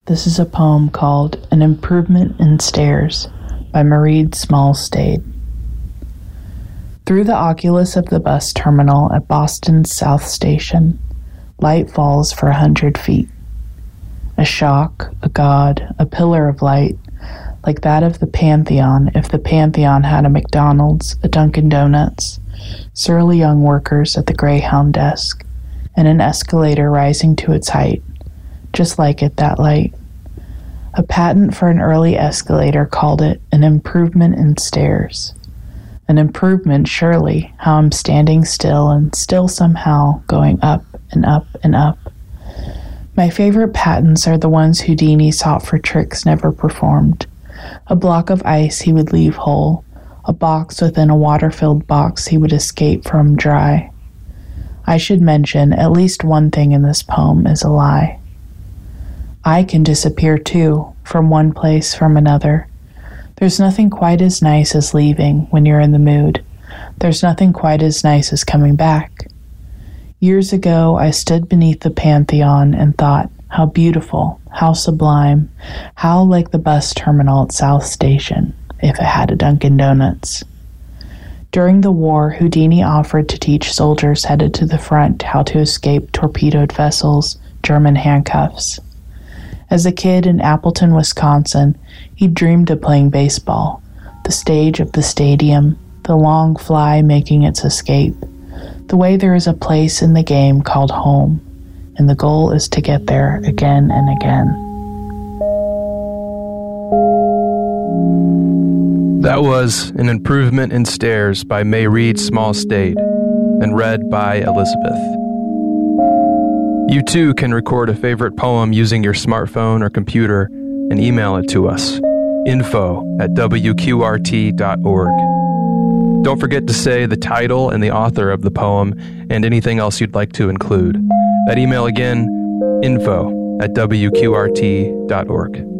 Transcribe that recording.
This is a poem called An Improvement in Stairs by Mareed Smallstade. Through the oculus of the bus terminal at Boston's South Station, light falls for 100 feet. A shock, a god, a pillar of light, like that of the Pantheon if the Pantheon had a McDonald's, a Dunkin' Donuts, surly young workers at the Greyhound desk, and an escalator rising to its height, just like it, that light. A patent for an early escalator called it an improvement in stairs. An improvement, surely, how I'm standing still and still somehow going up and up and up. My favorite patents are the ones Houdini sought for tricks never performed. A block of ice he would leave whole, a box within a water-filled box he would escape from dry. I should mention at least one thing in this poem is a lie. I can disappear too, from one place, from another. There's nothing quite as nice as leaving when you're in the mood. There's nothing quite as nice as coming back. Years ago, I stood beneath the Pantheon and thought, how beautiful, how sublime, how like the bus terminal at South Station, if it had a Dunkin' Donuts. During the war, Houdini offered to teach soldiers headed to the front how to escape torpedoed vessels, German handcuffs. As a kid in Appleton, Wisconsin, he dreamed of playing baseball, the stage of the stadium, the long fly making its escape, the way there is a place in the game called home, and the goal is to get there again and again. That was An Improvement in Stairs by Mareed Smallstade and read by Elizabeth. You too can record a favorite poem using your smartphone or computer and email it to us, info@wqrt.org. Don't forget to say the title and the author of the poem and anything else you'd like to include. That email again, info@wqrt.org.